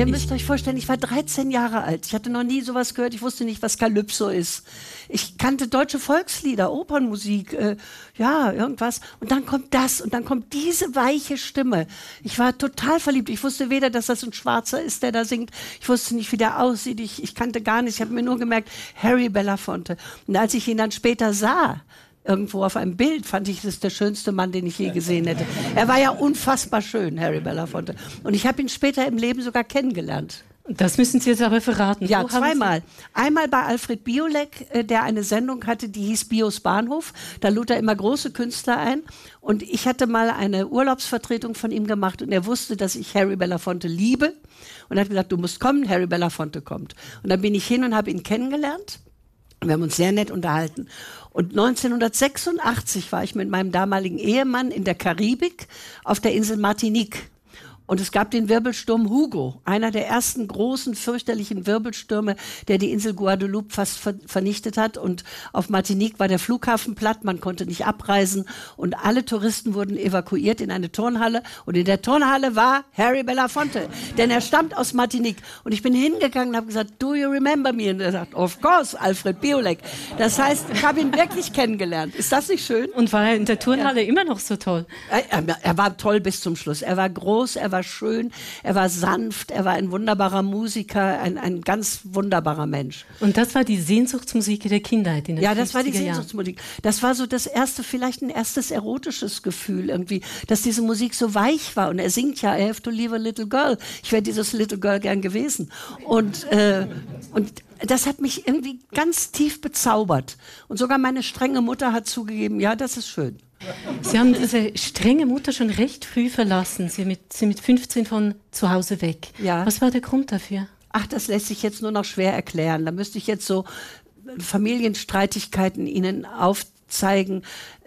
Ihr müsst euch vorstellen, ich war 13 Jahre alt. Ich hatte noch nie sowas gehört. Ich wusste nicht, was Calypso ist. Ich kannte deutsche Volkslieder, Opernmusik, ja, irgendwas. Und dann kommt das und dann kommt diese weiche Stimme. Ich war total verliebt. Ich wusste weder, dass das ein Schwarzer ist, der da singt. Ich wusste nicht, wie der aussieht. Ich kannte gar nichts. Ich habe mir nur gemerkt, Harry Belafonte. Und als ich ihn dann später sah, irgendwo auf einem Bild, fand ich, das ist der schönste Mann, den ich je gesehen hätte. Er war ja unfassbar schön, Harry Belafonte. Und ich habe ihn später im Leben sogar kennengelernt. Das müssen Sie jetzt aber verraten. Ja, zweimal. Einmal bei Alfred Biolek, der eine Sendung hatte, die hieß Bios Bahnhof. Da lud er immer große Künstler ein. Und ich hatte mal eine Urlaubsvertretung von ihm gemacht und er wusste, dass ich Harry Belafonte liebe. Und er hat gesagt, du musst kommen, Harry Belafonte kommt. Und dann bin ich hin und habe ihn kennengelernt. Wir haben uns sehr nett unterhalten. Und 1986 war ich mit meinem damaligen Ehemann in der Karibik auf der Insel Martinique. Und es gab den Wirbelsturm Hugo, einer der ersten großen, fürchterlichen Wirbelstürme, der die Insel Guadeloupe fast vernichtet hat. Und auf Martinique war der Flughafen platt, man konnte nicht abreisen. Und alle Touristen wurden evakuiert in eine Turnhalle. Und in der Turnhalle war Harry Belafonte, denn er stammt aus Martinique. Und ich bin hingegangen und habe gesagt, do you remember me? Und er sagt, of course, Alfred Biolek. Das heißt, ich habe ihn wirklich kennengelernt. Ist das nicht schön? Und war er in der Turnhalle immer noch so toll? Er war toll bis zum Schluss. Er war groß, er war schön, er war sanft, er war ein wunderbarer Musiker, ein ganz wunderbarer Mensch. Und das war die Sehnsuchtsmusik der Kindheit in den 50er Jahren? Ja, das war die Sehnsuchtsmusik. Das war so das erste, vielleicht ein erstes erotisches Gefühl irgendwie, dass diese Musik so weich war. Und er singt ja, I have to leave a little girl. Ich wäre dieses little girl gern gewesen. Und das hat mich irgendwie ganz tief bezaubert. Und sogar meine strenge Mutter hat zugegeben, ja, das ist schön. Sie haben diese strenge Mutter schon recht früh verlassen. Sie sind mit 15 von zu Hause weg. Ja. Was war der Grund dafür? Ach, das lässt sich jetzt nur noch schwer erklären. Da müsste ich jetzt so Familienstreitigkeiten Ihnen aufzeigen.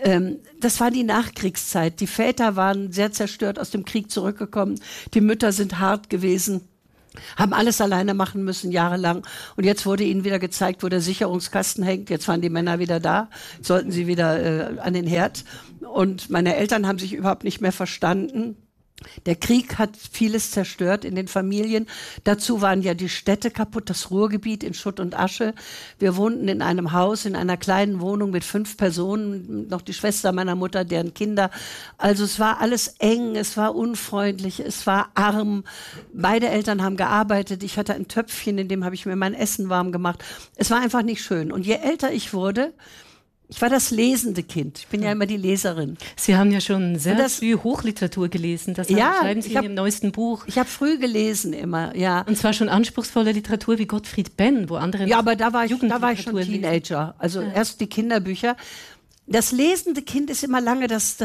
Das war die Nachkriegszeit. Die Väter waren sehr zerstört aus dem Krieg zurückgekommen. Die Mütter sind hart gewesen. Haben alles alleine machen müssen, jahrelang. Und jetzt wurde ihnen wieder gezeigt, wo der Sicherungskasten hängt. Jetzt waren die Männer wieder da. Jetzt sollten sie wieder an den Herd. Und meine Eltern haben sich überhaupt nicht mehr verstanden. Der Krieg hat vieles zerstört in den Familien. Dazu waren ja die Städte kaputt, das Ruhrgebiet in Schutt und Asche. Wir wohnten in einem Haus, in einer kleinen Wohnung mit 5 Personen, noch die Schwester meiner Mutter, deren Kinder. Also es war alles eng, es war unfreundlich, es war arm. Beide Eltern haben gearbeitet. Ich hatte ein Töpfchen, in dem habe ich mir mein Essen warm gemacht. Es war einfach nicht schön. Und je älter ich wurde, ich war das lesende Kind. Ich bin ja immer die Leserin. Sie haben ja schon sehr früh Hochliteratur gelesen. Das schreiben Sie in Ihrem neuesten Buch. Ich habe früh gelesen immer, ja. Und zwar schon anspruchsvolle Literatur wie Gottfried Benn, wo andere Ja, aber da war ich schon Teenager. Also erst die Kinderbücher. Das lesende Kind ist immer lange das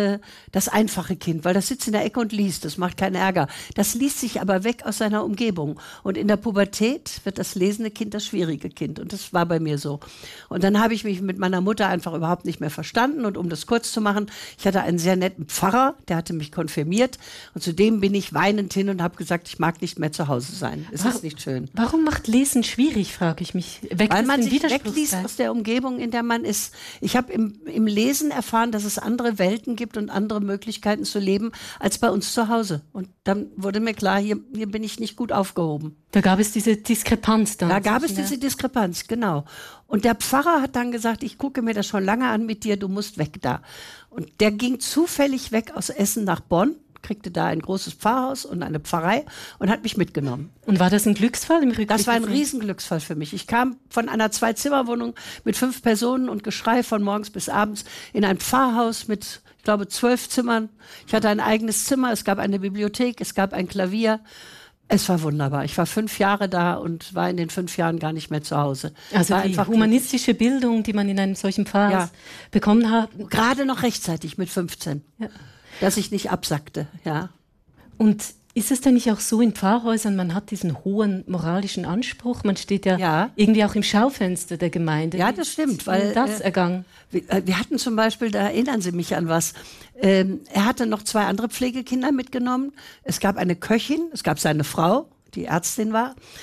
einfache Kind, weil das sitzt in der Ecke und liest, das macht keinen Ärger. Das liest sich aber weg aus seiner Umgebung. Und in der Pubertät wird das lesende Kind das schwierige Kind. Und das war bei mir so. Und dann habe ich mich mit meiner Mutter einfach überhaupt nicht mehr verstanden. Und um das kurz zu machen, ich hatte einen sehr netten Pfarrer, der hatte mich konfirmiert. Und zu dem bin ich weinend hin und habe gesagt, ich mag nicht mehr zu Hause sein. Es ist nicht schön. Warum macht Lesen schwierig, frage ich mich. Weil man sich wegliest aus der Umgebung, in der man ist. Ich habe im Lesen erfahren, dass es andere Welten gibt und andere Möglichkeiten zu leben als bei uns zu Hause. Und dann wurde mir klar, hier bin ich nicht gut aufgehoben. Da gab es diese Diskrepanz dann. Da gab es diese Diskrepanz, genau. Und der Pfarrer hat dann gesagt, ich gucke mir das schon lange an mit dir, du musst weg da. Und der ging zufällig weg aus Essen nach Bonn, kriegte da ein großes Pfarrhaus und eine Pfarrei und hat mich mitgenommen. Und war das ein Glücksfall im Rückblick? Das war ein Riesenglücksfall für mich. Ich kam von einer 2-Zimmer-Wohnung mit 5 Personen und Geschrei von morgens bis abends in ein Pfarrhaus mit, ich glaube, 12 Zimmern. Ich hatte ein eigenes Zimmer, es gab eine Bibliothek, es gab ein Klavier. Es war wunderbar. Ich war 5 Jahre da und war in den 5 Jahren gar nicht mehr zu Hause. Also die humanistische Bildung, die man in einem solchen Pfarrhaus bekommen hat. Gerade noch rechtzeitig mit 15. Ja. Dass ich nicht absackte, ja. Und ist es denn nicht auch so in Pfarrhäusern, man hat diesen hohen moralischen Anspruch, man steht ja irgendwie auch im Schaufenster der Gemeinde. Ja, das stimmt. Weil das ergangen? Wir hatten zum Beispiel, da erinnern Sie mich an was, er hatte noch 2 andere Pflegekinder mitgenommen. Es gab eine Köchin, es gab seine Frau, die Ärztin war.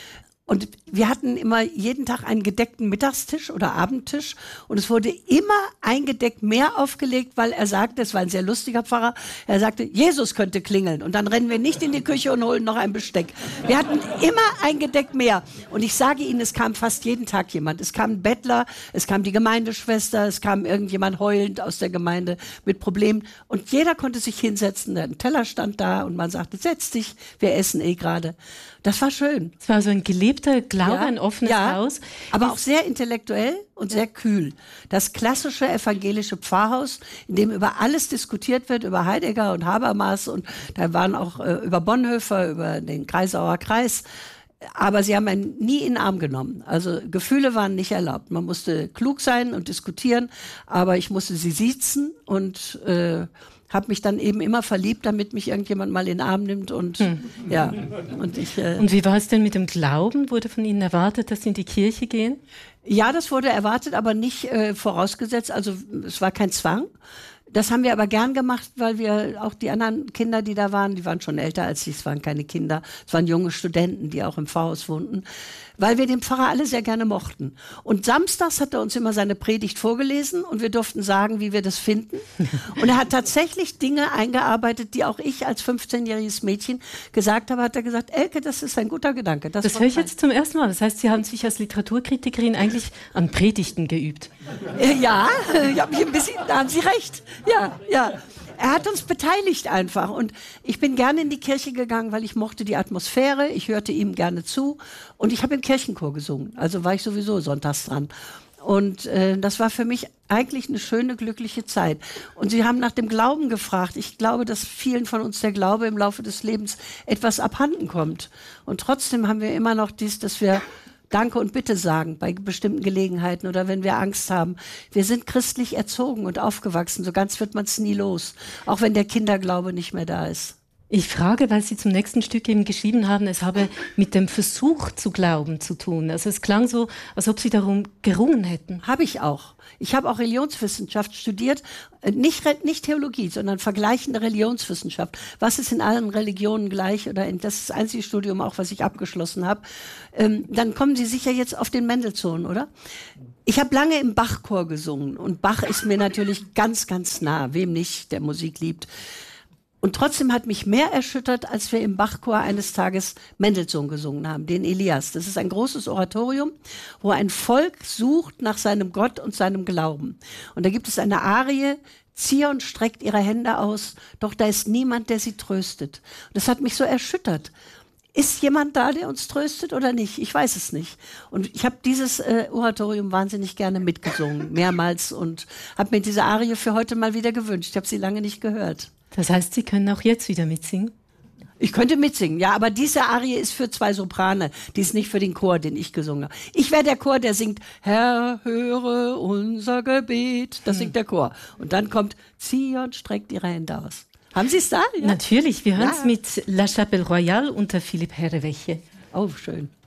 Und wir hatten immer jeden Tag einen gedeckten Mittagstisch oder Abendtisch und es wurde immer eingedeckt mehr aufgelegt, weil er sagte, es war ein sehr lustiger Pfarrer, er sagte, Jesus könnte klingeln und dann rennen wir nicht in die Küche und holen noch ein Besteck. Wir hatten immer eingedeckt mehr und ich sage Ihnen, es kam fast jeden Tag jemand. Es kam ein Bettler, es kam die Gemeindeschwester, es kam irgendjemand heulend aus der Gemeinde mit Problemen und jeder konnte sich hinsetzen, ein Teller stand da und man sagte, setz dich, wir essen eh gerade. Das war schön. Es war so ein gelebter Glaube, ein offenes Haus. Aber auch sehr intellektuell und sehr kühl. Das klassische evangelische Pfarrhaus, in dem über alles diskutiert wird, über Heidegger und Habermas und da waren auch über Bonhoeffer, über den Kreisauer Kreis. Aber sie haben einen nie in den Arm genommen. Also Gefühle waren nicht erlaubt. Man musste klug sein und diskutieren, aber ich musste sie siezen und habe mich dann eben immer verliebt, damit mich irgendjemand mal in den Arm nimmt und ja. Und wie war es denn mit dem Glauben? Wurde von Ihnen erwartet, dass Sie in die Kirche gehen? Ja, das wurde erwartet, aber nicht vorausgesetzt. Also es war kein Zwang. Das haben wir aber gern gemacht, weil wir auch die anderen Kinder, die da waren, die waren schon älter als ich, es waren keine Kinder, es waren junge Studenten, die auch im Pfarrhaus wohnten, weil wir den Pfarrer alle sehr gerne mochten. Und samstags hat er uns immer seine Predigt vorgelesen und wir durften sagen, wie wir das finden. Und er hat tatsächlich Dinge eingearbeitet, die auch ich als 15-jähriges Mädchen gesagt habe, hat er gesagt, Elke, das ist ein guter Gedanke. Das höre ich jetzt zum ersten Mal. Das heißt, Sie haben sich als Literaturkritikerin eigentlich an Predigten geübt. Ja, ich habe mich ein bisschen, da haben Sie recht. Ja, ja. Er hat uns beteiligt einfach und ich bin gerne in die Kirche gegangen, weil ich mochte die Atmosphäre, ich hörte ihm gerne zu und ich habe im Kirchenchor gesungen, also war ich sowieso sonntags dran. Und das war für mich eigentlich eine schöne, glückliche Zeit. Und Sie haben nach dem Glauben gefragt. Ich glaube, dass vielen von uns der Glaube im Laufe des Lebens etwas abhanden kommt. Und trotzdem haben wir immer noch dies, dass wir Danke und Bitte sagen bei bestimmten Gelegenheiten oder wenn wir Angst haben. Wir sind christlich erzogen und aufgewachsen. So ganz wird man es nie los. Auch wenn der Kinderglaube nicht mehr da ist. Ich frage, weil Sie zum nächsten Stück eben geschrieben haben, es habe mit dem Versuch zu glauben zu tun. Also es klang so, als ob Sie darum gerungen hätten. Habe ich auch. Ich habe auch Religionswissenschaft studiert, nicht Theologie, sondern vergleichende Religionswissenschaft. Was ist in allen Religionen gleich? Oder das ist das einzige Studium auch, was ich abgeschlossen habe. Dann kommen Sie sicher jetzt auf den Mendelssohn, oder? Ich habe lange im Bach-Chor gesungen und Bach ist mir natürlich ganz, ganz nah. Wem nicht, der Musik liebt. Und trotzdem hat mich mehr erschüttert, als wir im Bachchor eines Tages Mendelssohn gesungen haben, den Elias. Das ist ein großes Oratorium, wo ein Volk sucht nach seinem Gott und seinem Glauben. Und da gibt es eine Arie, Zion streckt ihre Hände aus, doch da ist niemand, der sie tröstet. Und das hat mich so erschüttert. Ist jemand da, der uns tröstet oder nicht? Ich weiß es nicht. Und ich habe dieses Oratorium wahnsinnig gerne mitgesungen, mehrmals, und habe mir diese Arie für heute mal wieder gewünscht. Ich habe sie lange nicht gehört. Das heißt, Sie können auch jetzt wieder mitsingen? Ich könnte mitsingen, ja, aber diese Arie ist für 2 Soprane, die ist nicht für den Chor, den ich gesungen habe. Ich wäre der Chor, der singt, Herr, höre unser Gebet, das singt der Chor. Und dann kommt, Zion streckt ihre Hände aus. Haben Sie es da? Ja? Natürlich, wir hören es mit La Chapelle Royale unter Philipp Herreweghe. Oh, schön.